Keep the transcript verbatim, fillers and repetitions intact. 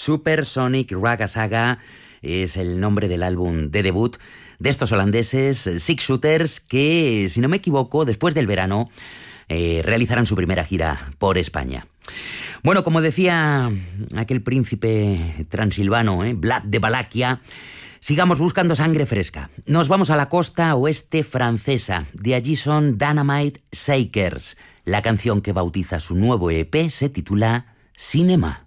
Supersonic Raga Saga es el nombre del álbum de debut de estos holandeses Six Shooters que, si no me equivoco, después del verano eh, realizarán su primera gira por España. Bueno, como decía aquel príncipe transilvano, ¿eh? Vlad de Valaquia, sigamos buscando sangre fresca. Nos vamos a la costa oeste francesa. De allí son Dynamite Shakers. La canción que bautiza su nuevo E P se titula Cinema.